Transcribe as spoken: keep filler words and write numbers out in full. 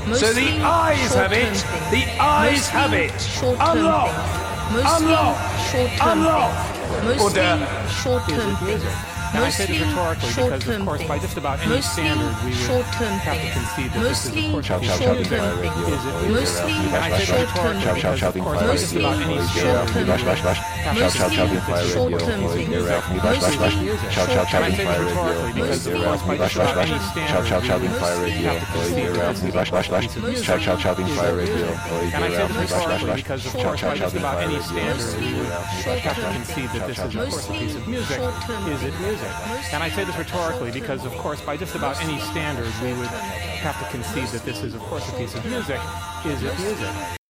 So the eyes have it. The eyes have it. Unlock. Unlock. Unlock. Order. Short-term things. And I say this rhetorically because, of course, by just about any standard, we would have to concede that this is, of course, Mostly a piece of music. short-term things. Is it? Mostly And I say this short-term rhetorically things. because, of course, by just Mostly about any short-term standard, things. Mostly short-term things. Mostly and I say this rhetorically because, of course, by just about any standard, we would have to concede that this is, of course, a piece of music. And I say this rhetorically because, of course, by just about any standard, we would have to concede that this is, of course, a piece of music. Is it music? And I say this rhetorically because, of course, by just about any standard, we would have to concede that this is, of course, a piece of music. Is it music?